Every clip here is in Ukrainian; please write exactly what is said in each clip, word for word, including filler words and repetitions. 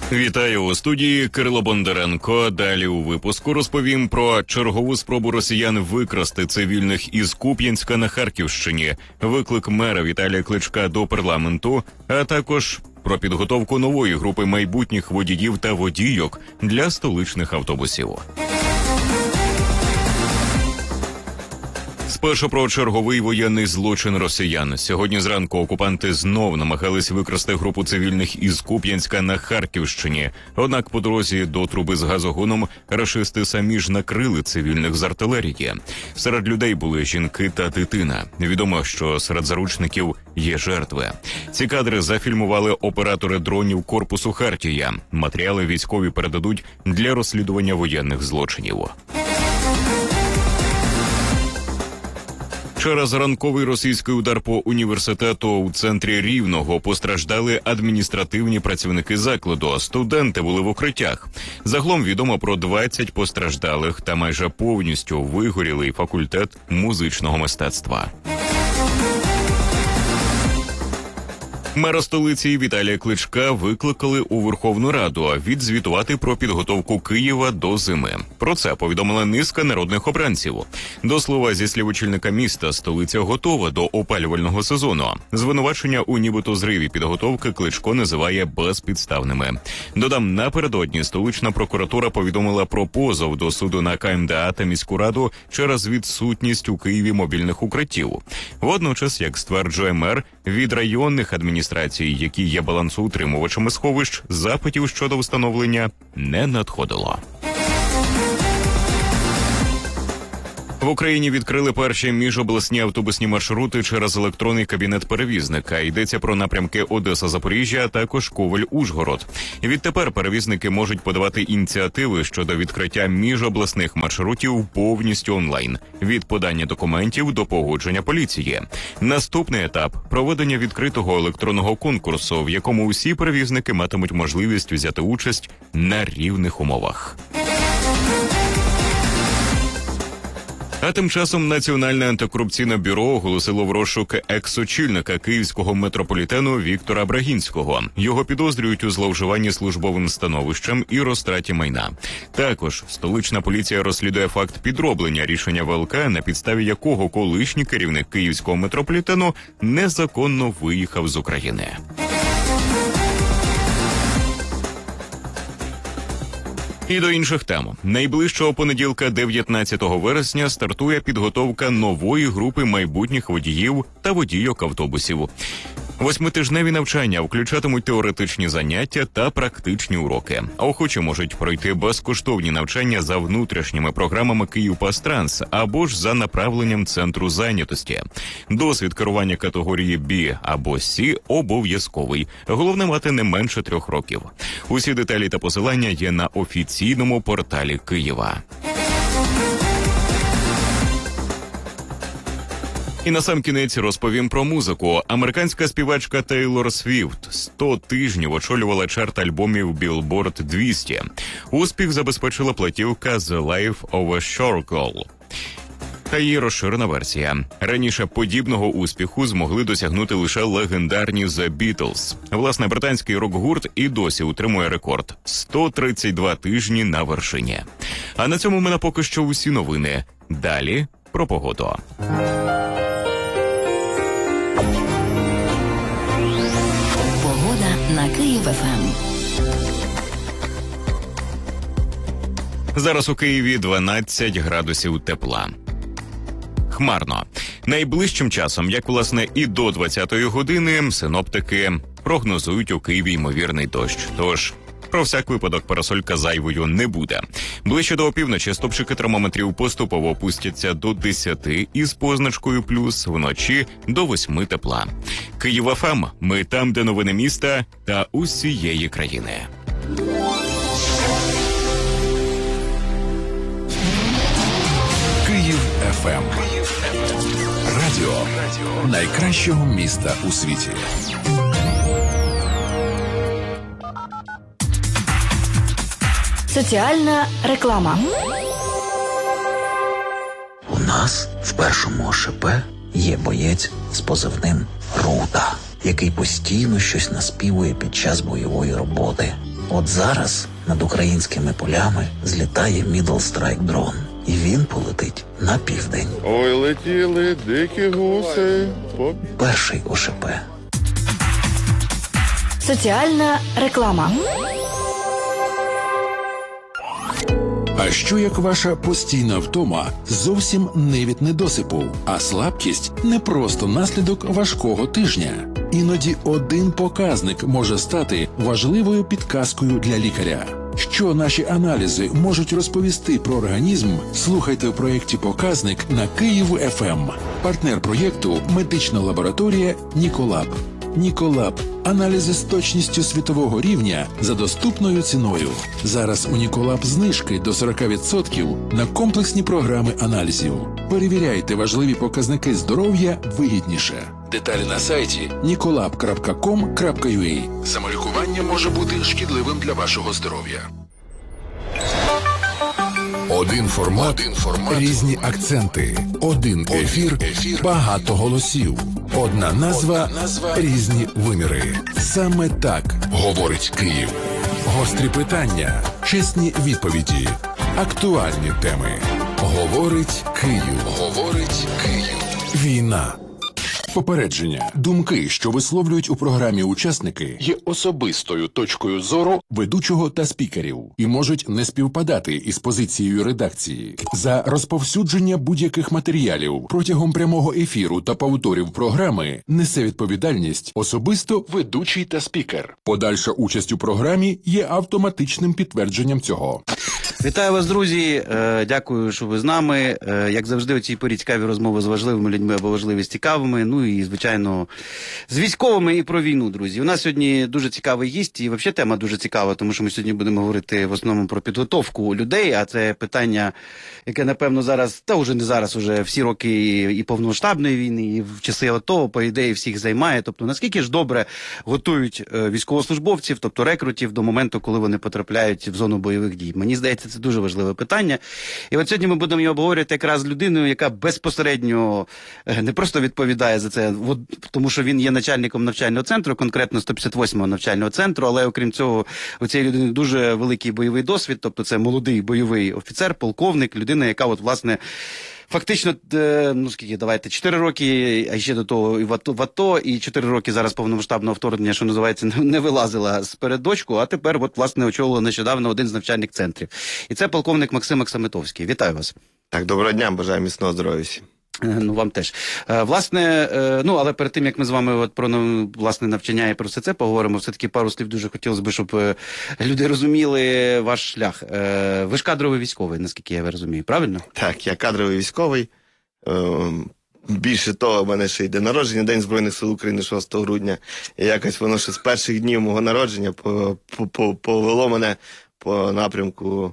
Вітаю у студії Кирило Бондаренко. Далі у випуску розповім про чергову спробу росіян викрасти цивільних із Куп'янська на Харківщині, виклик мера Віталія Кличка до парламенту, а також про підготовку нової групи майбутніх водіїв та водійок для столичних автобусів. Спершу про черговий воєнний злочин росіян. Сьогодні зранку окупанти знов намагались викрасти групу цивільних із Куп'янська на Харківщині. Однак по дорозі до труби з газогоном рашисти самі ж накрили цивільних з артилерії. Серед людей були жінки та дитина. Відомо, що серед заручників є жертви. Ці кадри зафільмували оператори дронів корпусу «Хартія». Матеріали військові передадуть для розслідування воєнних злочинів. Через ранковий російський удар по університету у центрі Рівного постраждали адміністративні працівники закладу. Студенти були в укриттях. Загалом відомо про двадцять постраждалих та майже повністю вигорілий факультет музичного мистецтва. Мера столиці Віталія Кличка викликали у Верховну Раду відзвітувати про підготовку Києва до зими. Про це повідомила низка народних обранців. До слова, зі слів очільника міста, столиця готова до опалювального сезону. Звинувачення у нібито зриві підготовки Кличко називає безпідставними. Додам, напередодні столична прокуратура повідомила про позов до суду на КМДА та міську раду через відсутність у Києві мобільних укриттів. Водночас, як стверджує мер, від районних адміністрацій, які є балансоутримувачами сховищ, запитів щодо встановлення не надходило. В Україні відкрили перші міжобласні автобусні маршрути через електронний кабінет перевізника. Йдеться про напрямки Одеса-Запоріжжя, а також Ковель-Ужгород. Відтепер перевізники можуть подавати ініціативи щодо відкриття міжобласних маршрутів повністю онлайн. Від подання документів до погодження поліції. Наступний етап – проведення відкритого електронного конкурсу, в якому усі перевізники матимуть можливість взяти участь на рівних умовах. А тим часом Національне антикорупційне бюро оголосило в розшук екс-очільника київського метрополітену Віктора Брагінського. Його підозрюють у зловживанні службовим становищем і розтраті майна. Також столична поліція розслідує факт підроблення рішення ВЛК, на підставі якого колишній керівник київського метрополітену незаконно виїхав з України. І до інших тем. Найближчого понеділка, дев'ятнадцятого вересня, стартує підготовка нової групи майбутніх водіїв та водійок автобусів. Восьмитижневі навчання включатимуть теоретичні заняття та практичні уроки. Охочі можуть пройти безкоштовні навчання за внутрішніми програмами «Київпастранс» або ж за направленням центру зайнятості. Досвід керування категорії «Бі» або «Сі» обов'язковий. Головне мати не менше трьох років. Усі деталі та посилання є на офіційному порталі Києва. І насамкінець розповім про музику. Американська співачка Тейлор Свіфт сто тижнів очолювала чарт альбомів Billboard двісті. Успіх забезпечила платівка «The Life of a Short Girl» та її розширена версія. Раніше подібного успіху змогли досягнути лише легендарні The Beatles. Власне, британський рок-гурт і досі утримує рекорд – сто тридцять два тижні на вершині. А на цьому в мене поки що усі новини. Далі про погоду. На Київ-ФМ. Зараз у Києві дванадцять градусів тепла. Хмарно. Найближчим часом, як власне і до двадцятої години, синоптики прогнозують у Києві ймовірний дощ. Тож про всяк випадок парасолька зайвою не буде. Ближче до опівночі стопчики термометрів поступово опустяться до десяти із позначкою плюс, вночі до восьми тепла. Київ-ФМ. Ми там, де новини міста та усієї країни. Київ-ФМ. Радіо найкращого міста у світі. Соціальна реклама. У нас в першому ОШП є боєць з позивним «Рута», який постійно щось наспівує під час бойової роботи. От зараз над українськими полями злітає Middle Strike дрон. І він полетить на південь. Ой, летіли дикі гуси. По... Перший ОШП. Соціальна реклама. А що як ваша постійна втома зовсім не від недосипу, а слабкість не просто наслідок важкого тижня? Іноді один показник може стати важливою підказкою для лікаря. Що наші аналізи можуть розповісти про організм, слухайте в проєкті «Показник» на Київ еф ем. Партнер проєкту – медична лабораторія «Ніколаб». Ніколаб – аналізи з точністю світового рівня за доступною ціною. Зараз у Ніколаб знижки до сорок відсотків на комплексні програми аналізів. Перевіряйте важливі показники здоров'я вигідніше. Деталі на сайті ніколаб крапка ком крапка ю а. Самолікування може бути шкідливим для вашого здоров'я. Один формат, Один формат, різні акценти, один ефір, ефір, багато голосів, одна назва, одна назва, різні виміри. Саме так говорить Київ. Гострі питання, чесні відповіді, актуальні теми. Говорить Київ. Говорить Київ. Війна. Попередження. Думки, що висловлюють у програмі учасники, є особистою точкою зору ведучого та спікерів і можуть не співпадати із позицією редакції. За розповсюдження будь-яких матеріалів протягом прямого ефіру та повторів програми несе відповідальність особисто ведучий та спікер. Подальша участь у програмі є автоматичним підтвердженням цього. Вітаю вас, друзі. Дякую, що ви з нами. Як завжди, у цій порі цікаві розмови з важливими людьми або важливі з цікавими. Ну і, звичайно, з військовими і про війну, друзі. У нас сьогодні дуже цікавий гість, і взагалі тема дуже цікава, тому що ми сьогодні будемо говорити в основному про підготовку людей, а це питання, яке, напевно, зараз, та вже не зараз, уже всі роки і повномасштабної війни, і в часи АТО, по ідеї, всіх займає. Тобто, наскільки ж добре готують військовослужбовців, тобто рекрутів, до моменту, коли вони потрапляють в зону бойових дій. Мені здається, це дуже важливе питання. І от сьогодні ми будемо його обговорювати якраз з людиною, яка безпосередньо не просто відповідає за це, от, тому що він є начальником навчального центру, конкретно сто п'ятдесят восьмого навчального центру, але окрім цього, у цієї людини дуже великий бойовий досвід, тобто це молодий бойовий офіцер, полковник, людина, яка от, власне, фактично, ну скільки, давайте, чотири роки, а ще до того і в АТО, в АТО, і чотири роки зараз повномасштабного вторгнення, що називається, не вилазила з переддочку, а тепер, от, власне, очолила нещодавно один з навчальних центрів. І це полковник Максим Оксаметовський. Вітаю вас. Так, доброго дня, бажаю міцного здоров'я всім. Ну, вам теж. Власне, ну, але перед тим, як ми з вами от про, власне, навчання і про все це поговоримо, все-таки пару слів дуже хотілося б, щоб люди розуміли ваш шлях. Ви ж кадровий військовий, наскільки я розумію, правильно? Так, я кадровий військовий. Більше того, в мене ще й день народження, День Збройних сил України, шостого грудня. І якось воно ще з перших днів мого народження повело мене по напрямку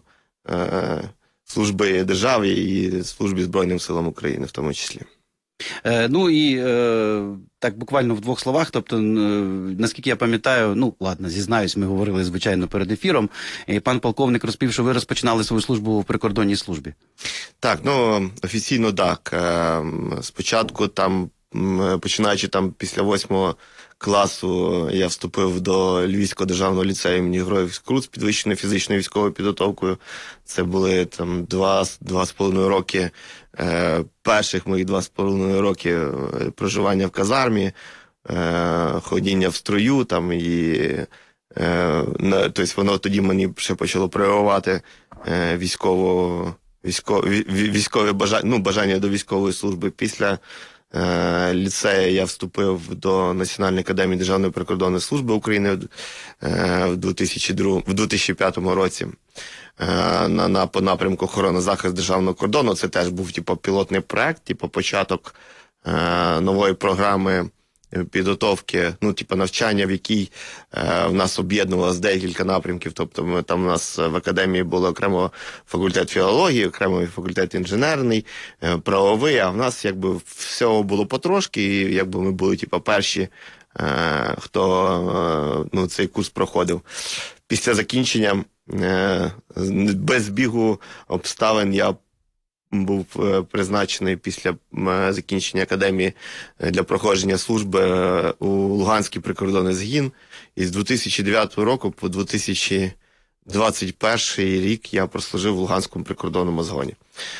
служби держави і службі Збройним силам України в тому числі. Е, ну і е, так буквально в двох словах, тобто, е, наскільки я пам'ятаю, ну ладно, зізнаюсь, ми говорили, звичайно, перед ефіром, і пан полковник розповів, що ви розпочинали свою службу в прикордонній службі. Так, ну, офіційно так. Е, спочатку там, починаючи там після восьмого класу, я вступив до Львівського державного ліцею імені Героїв Крут з підвищеною фізичною військовою підготовкою. Це були там два, два з половиною роки, е, перших моїх два з половиною роки проживання в казармі, е, ходіння в строю там і е, на, тобто воно тоді мені ще почало проявувати е, військово, військові, військові бажання, ну, бажання до військової служби. Після ліцею я вступив до Національної академії Державної прикордонної служби України в дві тисячі п'ятому році на, на, по напрямку охорони захист державного кордону. Це теж був типу, пілотний проект, типу, початок нової програми підготовки, ну, типу, навчання, в якій е, в нас об'єднувалося декілька напрямків. Тобто ми, там у нас в академії було окремо факультет філології, окремо факультет інженерний, е, правовий, а в нас якби всього було потрошки, і якби ми були, типу, перші, е, хто е, ну, цей курс проходив. Після закінчення, е, без збігу обставин, я був призначений після закінчення академії для проходження служби у Луганський прикордонний загін. І з дві тисячі дев'ятого року по дві тисячі двадцять перший рік я прослужив в Луганському прикордонному загоні.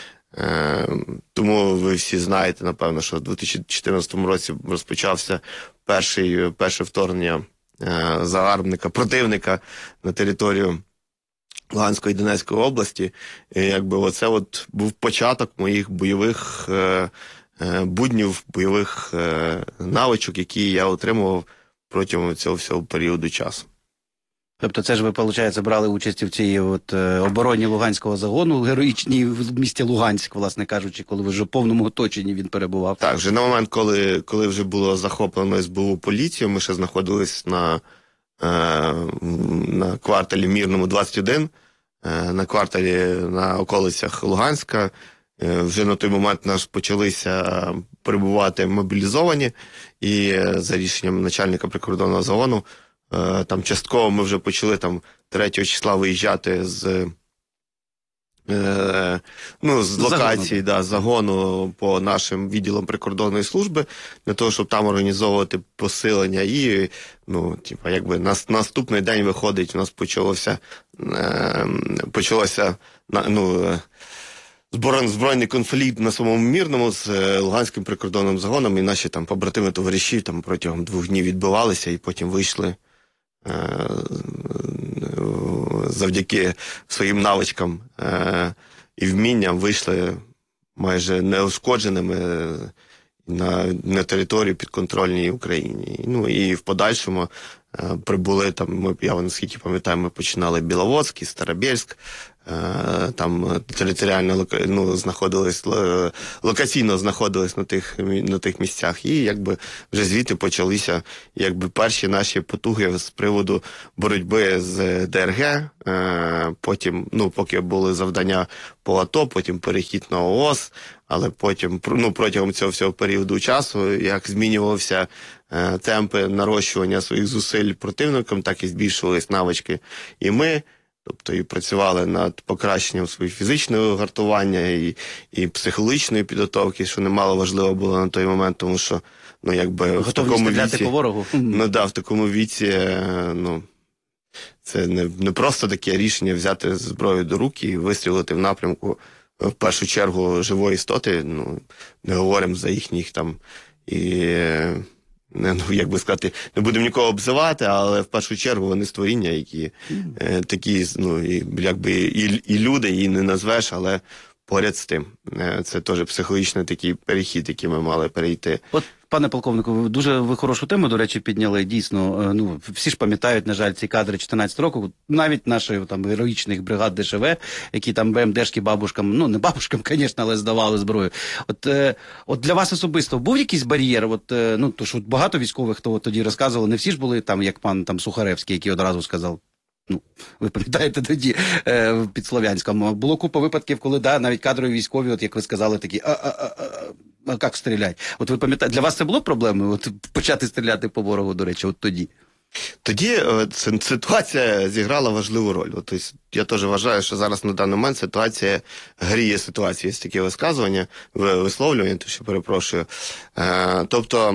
Тому ви всі знаєте, напевно, що в дві тисячі чотирнадцятому році розпочався перший, перше вторгнення загарбника, противника на територію Луганської і Донецької області. І якби оце от був початок моїх бойових е, е, буднів, бойових е, навичок, які я отримував протягом цього всього періоду часу. Тобто це ж ви, виходить, брали участь в цій от, е, обороні Луганського загону, героїчній в місті Луганськ, власне кажучи, коли вже в повному оточенні він перебував. Так, вже на момент, коли, коли вже було захоплено ес бе у поліцію, ми ще знаходились на, е, на кварталі Мірному двадцять один, е, на кварталі на околицях Луганська. Е, вже на той момент у нас почалися перебувати мобілізовані, і е, за рішенням начальника прикордонного загону там частково ми вже почали там третього числа виїжджати з, е, ну, з локації, да, загону по нашим відділам прикордонної служби, для того, щоб там організовувати посилення. І, ну, типа, якби нас, наступний день виходить, у нас почалося, е, почалося, ну, збройний конфлікт на самому Мірному з Луганським прикордонним загоном, і наші там побратими товариші там протягом двох днів відбивалися і потім вийшли завдяки своїм навичкам і вмінням вийшли майже неушкодженими на, на територію підконтрольній Україні. Ну і в подальшому прибули там, ми, я наскільки пам'ятаю, ми починали Біловодський, Старобєльськ, там територіально, ну, знаходились, локаційно знаходились на тих, на тих місцях, і якби вже звідти почалися якби перші наші потуги з приводу боротьби з де ер ге, потім, ну, поки були завдання по АТО, потім перехід на о о ес, але потім, ну, протягом цього всього періоду часу, як змінювався темпи нарощування своїх зусиль противником, так і збільшувались навички і ми. Тобто і працювали над покращенням своєї фізичного гартування і, і психологічної підготовки, що немало важливо було на той момент, тому що, ну, якби в такому віці, по ворогу. Ну, да, в такому віці, ну, це не, не просто таке рішення взяти зброю до рук і вистрілити в напрямку, в першу чергу, живої істоти, ну, не говоримо за їхніх там і... Ну, як би сказати, не будемо нікого обзивати, але в першу чергу вони створіння, які е, такі, ну, і, якби і, і люди, і не назвеш, але поряд з тим. Е, це теж психологічний такий перехід, який ми мали перейти. От, пане полковнику, ви дуже ви хорошу тему, до речі, підняли. Дійсно, ну, всі ж пам'ятають, на жаль, ці кадри чотирнадцятого року, навіть наших там героїчних бригад де еш ве, які там бе ем дешки бабушкам, ну, не бабушкам, звісно, але здавали зброю. От, е, от для вас особисто був якийсь бар'єр? От, е, ну, то, що багато військових, хто тоді розказували, не всі ж були там, як пан там Сухаревський, який одразу сказав, ну, ви пам'ятаєте тоді, е, під Слов'янськом. Було купа випадків, коли, да, навіть кадрові військові, от як ви сказали, такі, а, а, а, а, а як стріляти? От ви пам'ятаєте, для вас це було проблемою, от почати стріляти по ворогу, до речі, от тоді? Тоді ситуація зіграла важливу роль. Тобто, я теж вважаю, що зараз на даний момент ситуація гріє ситуацію. Є таке висказування, висловлювання, то що перепрошую. Е, тобто,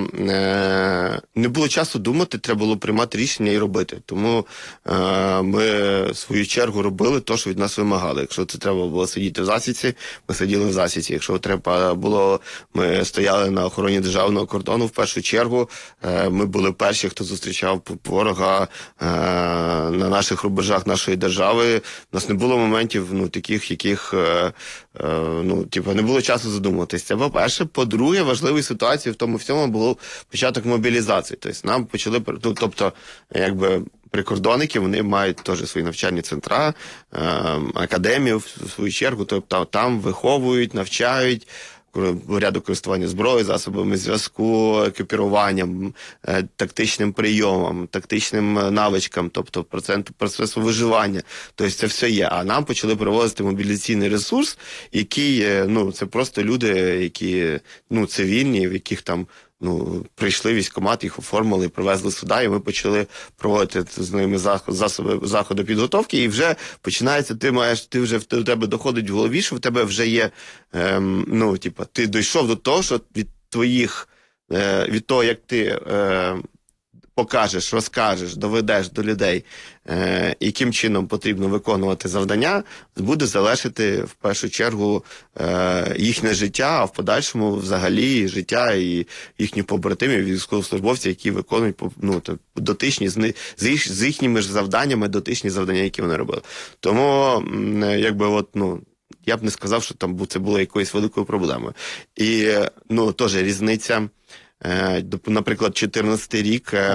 е, не було часу думати, треба було приймати рішення і робити. Тому е, ми в свою чергу робили те, що від нас вимагали. Якщо це треба було сидіти в засідці, ми сиділи в засідці. Якщо треба було, ми стояли на охороні державного кордону в першу чергу. Е, ми були перші, хто зустрічав ворога е, на наших рубежах нашої держави. У нас не було моментів, ну, таких, яких, е, е, ну, типу, не було часу задумуватися. Це, по-перше. По-друге, важливою ситуацією в тому всьому був початок мобілізації. Тобто нам почали, ну, тобто, якби, прикордонники, вони мають теж свої навчальні центра, е, академію, в свою чергу, тобто там виховують, навчають, порядок користування зброєю, засобами зв'язку, екіпіруванням, тактичним прийомом, тактичним навичкам, тобто проценту процесу виживання. Тобто це все є. А нам почали привозити мобілізаційний ресурс, який, ну, це просто люди, які, ну, цивільні, в яких там ну, прийшли військкомат, їх оформили, привезли сюди, і ми почали проводити з ними заход, засоби, заходи підготовки, і вже починається, ти маєш, ти вже, в тебе доходить в голові, що в тебе вже є, ем, ну, типа, ти дійшов до того, що від твоїх, е, від того, як ти е, покажеш, розкажеш, доведеш до людей, е, яким чином потрібно виконувати завдання, буде залежати в першу чергу е, їхнє життя, а в подальшому взагалі життя і їхніх побратимів, військовослужбовців, які виконують ну, дотичні з, з, їх, з їхніми ж завданнями, дотичні завдання, які вони робили. Тому, якби от, ну, я б не сказав, що там це було якоюсь великою проблемою. І, ну, теж різниця, е, наприклад, чотирнадцятий рік, е,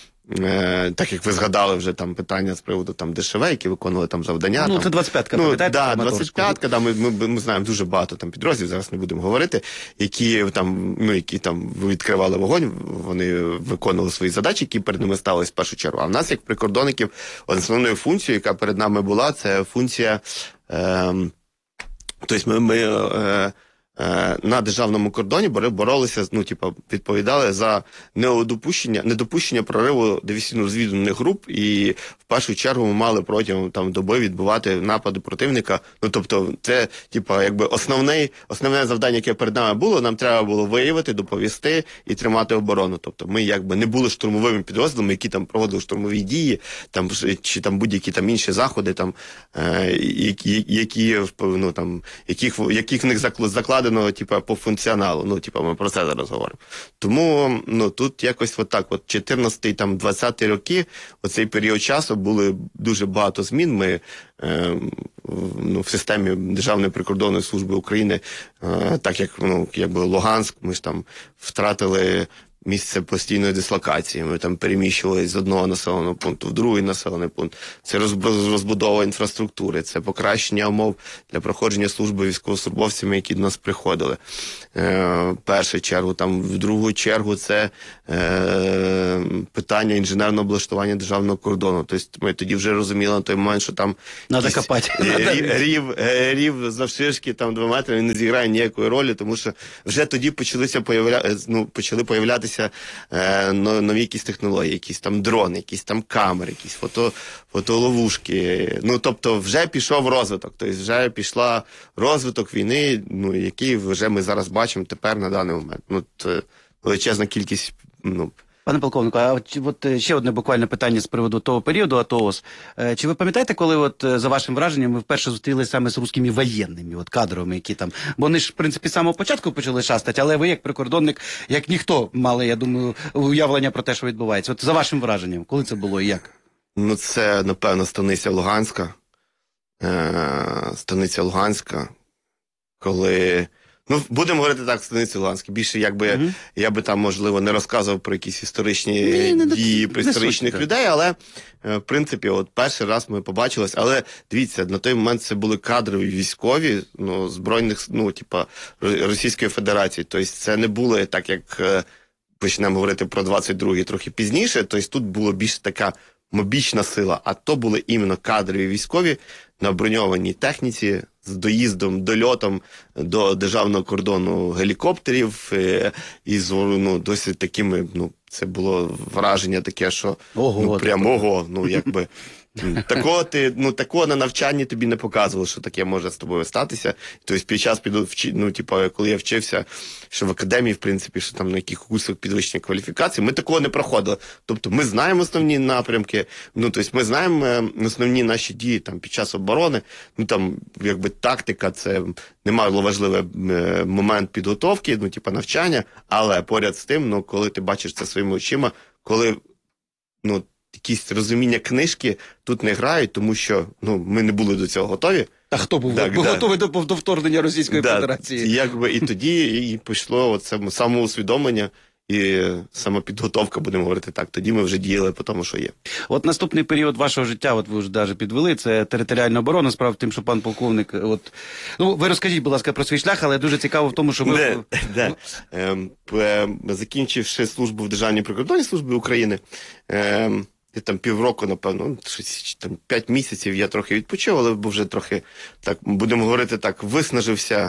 е, так як ви згадали вже там питання з приводу там ДШВ, які виконували там завдання. Ну, там, це двадцять п'ятка, ну, пам'ятаєте? Да, двадцять п'ятка, да, ми, ми, ми знаємо дуже багато там підрозділів, зараз не будемо говорити, які там, ну, які там відкривали вогонь, вони виконували свої задачі, які перед ними ставились в першу чергу. А в нас, як прикордонників, основною функцією, яка перед нами була, це функція... Е, Тобто ми, ми е, е, на державному кордоні боролися, ну, типу, відповідали за недопущення, недопущення прориву диверсійно-розвідувальних груп, і в першу чергу ми мали протягом там, доби відбивати напади противника. Ну, тобто, це, типу, якби основне, основне завдання, яке перед нами було, нам треба було виявити, доповісти і тримати оборону. Тобто, ми якби не були штурмовими підрозділами, які там проводили штурмові дії, там, чи там будь-які там інші заходи, там, е, які, які, ну, там, яких, яких в них закладено, типу, по функціоналу. Ну, типу, ми про це зараз говоримо. Тому, ну, тут якось отак, от чотирнадцятий, там, двадцятий роки, оцей період часу були дуже багато змін. Ми е, ну, в системі Державної прикордонної служби України, е, так як, ну, якби Луганськ, ми ж там втратили місце постійної дислокації. Ми там переміщувалися з одного населеного пункту в другий населений пункт. Це розбудова інфраструктури, це покращення умов для проходження служби військовослужбовцями, які до нас приходили. Е, в першу чергу, там, в другу чергу це е, питання інженерного облаштування державного кордону. Тобто ми тоді вже розуміли на той момент, що там Надо копати. Рів, рів, рів завширшки там два метри, він не зіграє ніякої ролі, тому що вже тоді почалися появля... ну, почали появлятися е, нові якісь технології, якісь там дрони, якісь там камери, якісь фото, фотоловушки. Ну, тобто вже пішов розвиток, тобто вже пішла розвиток війни, ну, який вже ми зараз бачимо тепер на даний момент. Ну, це величезна кількість, ну, Пане полковнику, а от, от ще одне буквальне питання з приводу того періоду АТО-ООС. Чи ви пам'ятаєте, коли, от, за вашим враженням, ви вперше зустрілися саме з русскими воєнними, от, кадровими, які там, бо вони ж, в принципі, з самого початку почали шастати, але ви, як прикордонник, як ніхто, мали, я думаю, уявлення про те, що відбувається. От за вашим враженням, коли це було і як? Ну, це, напевно, станиця Луганська. Е, станиця Луганська, коли... Ну, будемо говорити так, станиці Луганській. Більше, якби, mm-hmm. я би там, можливо, не розказував про якісь історичні не, не, дії про історичних не людей, але, в принципі, от перший раз ми побачились. Але, дивіться, на той момент це були кадрові військові, ну, збройних, ну, типа, Російської Федерації. Тобто це не було так, як почнемо говорити про двадцять другий трохи пізніше. Тобто тут було більш така мобічна сила, а то були іменно кадрові військові на броньованій техніці, з доїздом, дольотом до державного кордону гелікоптерів, і з, ну, досить такими, ну, це було враження таке, що ого, ну, прямого, ну, якби, такого ти, ну, такого на навчанні тобі не показували, що таке може з тобою статися. Тобто під час, ну, типу, коли я вчився, що в академії, в принципі, що там на яких курсах підвищення кваліфікації, ми такого не проходили. Тобто ми знаємо основні напрямки, ну, тобто ми знаємо основні наші дії там під час оборони, ну, там, якби тактика, це немало важливий момент підготовки, ну, типу, навчання, але поряд з тим, ну, коли ти бачиш це своїми очима, коли, ну, якісь розуміння книжки тут не грають, тому що, ну, ми не були до цього готові. А хто був так, да. готовий до, до вторгнення Російської да, Федерації? Якби, і тоді і пішло оце самоусвідомлення і самопідготовка, будемо говорити так. Тоді ми вже діяли по тому, що є. От наступний період вашого життя, от ви вже навіть підвели, це територіальна оборона. Справа в тим, що пан полковник, от, ну, ви розкажіть, будь ласка, про свій шлях, але дуже цікаво в тому, що ви... Не, не. Ем, закінчивши службу в Державній прикордонній службі України, ем, там півроку, напевно, там п'ять місяців я трохи відпочив, але був вже трохи, так, будемо говорити так, виснажився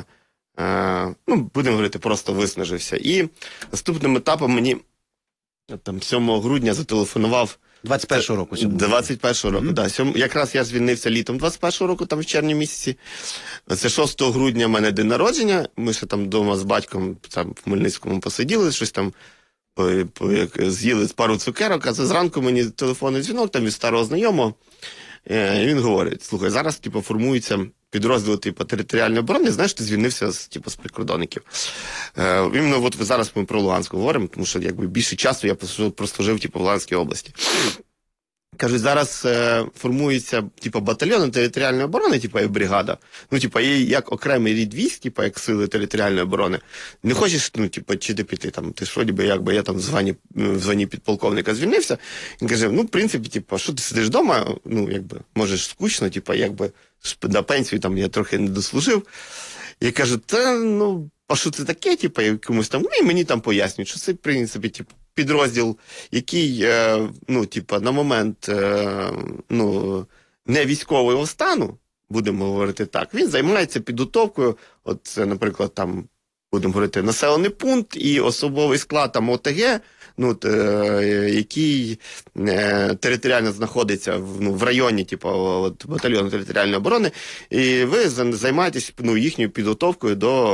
е, ну, будемо говорити, просто виснажився. І наступним етапом мені там сьомого грудня зателефонував двадцять першого року. сьогодні. двадцять першого року, Мгм. да. Сьом... Якраз я звільнився літом двадцять першого року, там в червні місяці. Це шостого грудня в мене день народження. Ми ще там вдома з батьком там, в Хмельницькому посиділи, щось там по, по, як, з'їли пару цукерок, а це зранку мені телефонний дзвінок там від старого знайомого. Е, і він говорить: слухай, зараз типу, формуються підрозділи типу, територіальної оборони, знаєш, ти звільнився з, типу, з прикордонників. Е, іменно от зараз ми про Луганськ говоримо, тому що якби, більше часу я просто, просто жив типу, в Луганській області. Кажуть, зараз е, формується типу, батальйон територіальної оборони, типу, як бригада. Ну, типу, є як окремий рід військ, типу, як сили територіальної оборони. Не хочеш, ну, типу, чи ти піти там, ти ж вроді би, якби я там в званні, в званні підполковника звільнився. Він каже, ну, в принципі, типу, що ти сидиш вдома, ну, якби, можеш скучно, типу, якби на пенсію там я трохи не дослужив. Я кажу, та, ну, а що це таке, типу, якомусь там, ну, і мені там пояснюють, що це, в принципі, типу, підрозділ, який, е, ну, типу, на момент, е, ну, не військового стану, будемо говорити так, він займається підготовкою, от, це, наприклад, там, будемо говорити, населений пункт і особовий склад там ОТГ, ну, от, е, який е, територіально знаходиться в, ну, в районі, типу, от, батальйону територіальної оборони, і ви займаєтесь, ну, їхньою підготовкою до,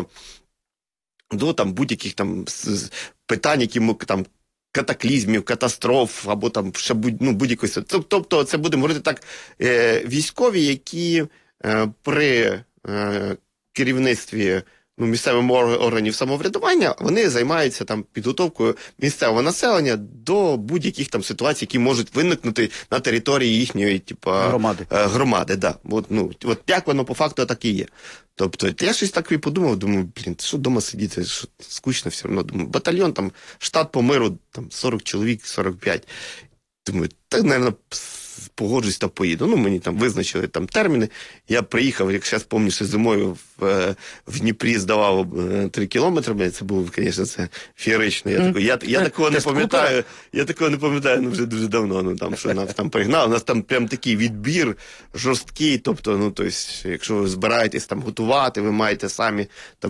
до там, будь-яких там питань, які ми там катаклізмів, катастроф, або там ще будь, ну, будь-якої. Тобто, це, будемо говорити так, е, військові, які е, при е, керівництві ну, місцевих органів самоврядування, вони займаються там підготовкою місцевого населення до будь-яких там ситуацій, які можуть виникнути на території їхньої, типу, Громади. е, громади, да. От, ну, от як воно по факту так і є. Тобто, я щось так і подумав, думаю, блін, що вдома сидіти, що скучно все одно. Думаю, батальйон, там, штат по миру, там, сорок чоловік, сорок п'ять. Думаю, так, мабуть, погоджусь та поїду. Ну, мені там визначили там терміни. Я приїхав, як зараз пам'ятаю, що зимою в, в Дніпрі здавав три кілометри. Це було, звісно, це феєрично. Я, такого, я, я такого не пам'ятаю. Я такого не пам'ятаю, ну, вже дуже давно. Ну, там, що нас там пригнали. У нас там прям такий відбір жорсткий. Тобто, ну, тобто, якщо ви збираєтесь там готувати, ви маєте самі там